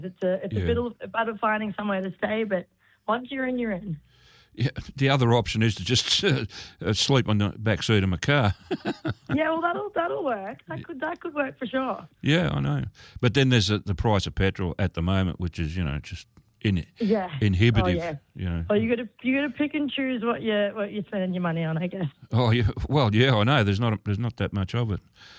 It's a bit of finding somewhere to stay, but once you're in, you're in. Yeah, the other option is to just sleep on the back seat of my car. Yeah, well, that'll work. That could work for sure. Yeah, I know. But then there's the price of petrol at the moment, which is just inhibitive. Oh, yeah. Well, you got to pick and choose what you're spending your money on, I guess. Oh yeah. Well, yeah, I know. There's not that much of it.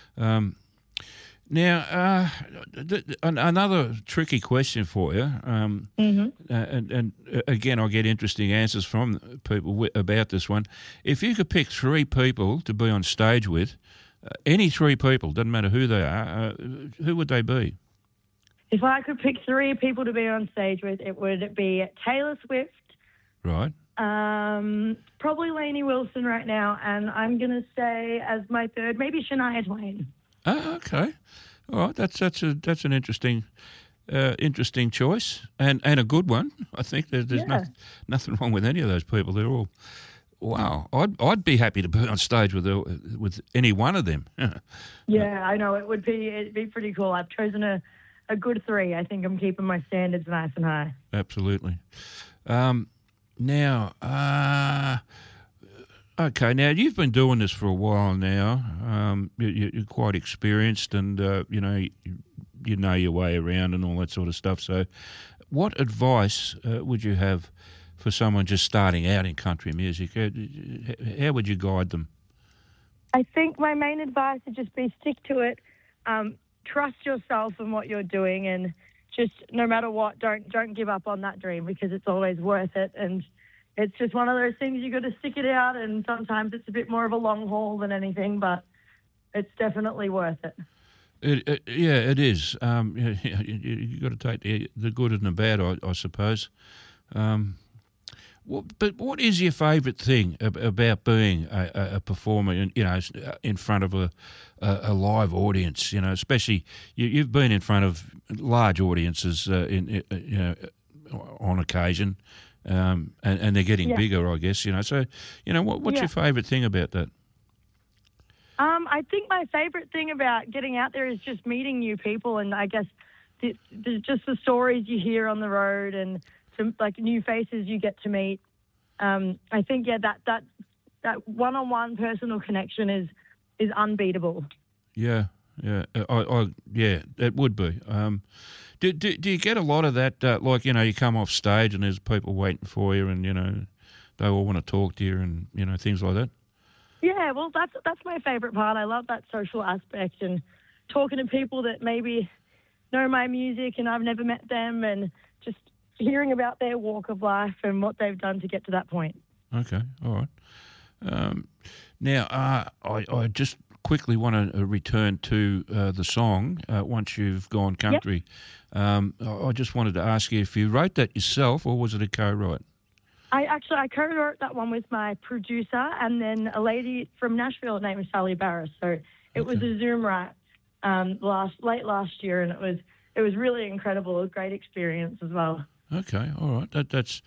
Now, another tricky question for you, and again, I get interesting answers from people about this one. If you could pick three people to be on stage with, any three people, doesn't matter who they are, who would they be? If I could pick three people to be on stage with, it would be Taylor Swift. Right. Probably Lainey Wilson right now, and I'm going to say as my third, maybe Shania Twain. Oh, okay. All right. That's an interesting choice and a good one. I think there's nothing wrong with any of those people. They're all wow. I'd be happy to be on stage with any one of them. Yeah, I know it'd be pretty cool. I've chosen a good three. I think I'm keeping my standards nice and high. Absolutely. Now. Okay, now you've been doing this for a while now. You're quite experienced, and you know your way around and all that sort of stuff. So, what advice would you have for someone just starting out in country music? How would you guide them? I think my main advice would just be stick to it. Trust yourself and what you're doing, and just no matter what, don't give up on that dream, because it's always worth it. And it's just one of those things, you got to stick it out, and sometimes it's a bit more of a long haul than anything, but it's definitely worth it. It is. You got to take the good and the bad, I suppose. But what is your favourite thing about being a performer? In front of a live audience. Especially you've been in front of large audiences on occasion. And they're getting bigger, I guess, So, what's your favourite thing about that? I think my favourite thing about getting out there is just meeting new people, and I guess just the stories you hear on the road, and some new faces you get to meet. I think that one-on-one personal connection is unbeatable. Yeah, it would be. Do you get a lot of that? You come off stage and there's people waiting for you, and they all want to talk to you, and things like that. Yeah, well, that's my favourite part. I love that social aspect and talking to people that maybe know my music and I've never met them, and just hearing about their walk of life and what they've done to get to that point. Okay, all right. Now, I just quickly want to return to the song, Once You've Gone Country. Yep. I just wanted to ask you if you wrote that yourself, or was it a co-write? I co-wrote that one with my producer, and then a lady from Nashville named Sally Barris. So it was a Zoom write late last year, and it was really incredible. It was a great experience as well. Okay, all right. That's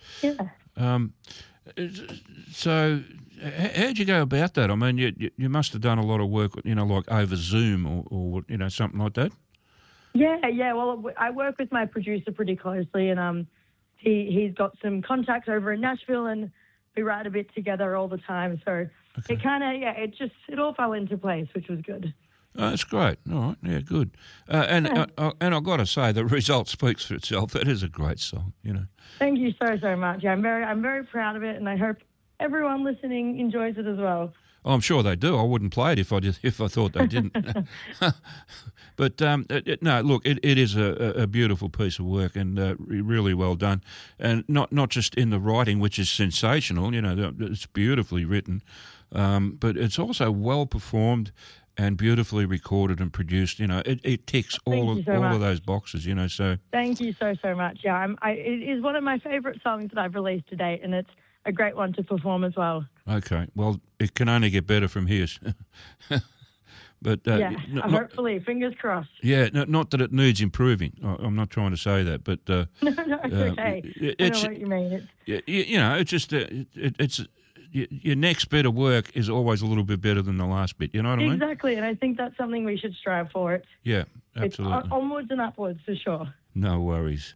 so how'd you go about that? I mean, you must have done a lot of work, like over Zoom or something like that. Yeah. Well, I work with my producer pretty closely, and he's got some contacts over in Nashville, and we write a bit together all the time. So it kind of it all fell into place, which was good. Oh, that's great. All right, yeah, good. And I've got to say, the result speaks for itself. That is a great song, Thank you so much. Yeah, I'm very proud of it, and I hope everyone listening enjoys it as well. Oh, I'm sure they do. I wouldn't play it if I thought they didn't. But no, look, it is a beautiful piece of work, and really well done, and not just in the writing, which is sensational. It's beautifully written, but it's also well performed and beautifully recorded and produced. It ticks all of those boxes. So thank you so much. Yeah, it is one of my favourite songs that I've released to date, and it's a great one to perform as well. Okay, well, it can only get better from here. But hopefully, fingers crossed. Yeah, not that it needs improving. I'm not trying to say that, but no, it's okay. I know what you mean. It's just it's. Your next bit of work is always a little bit better than the last bit. You know what I mean? Exactly, and I think that's something we should strive for. Yeah, absolutely. It's onwards and upwards for sure. No worries.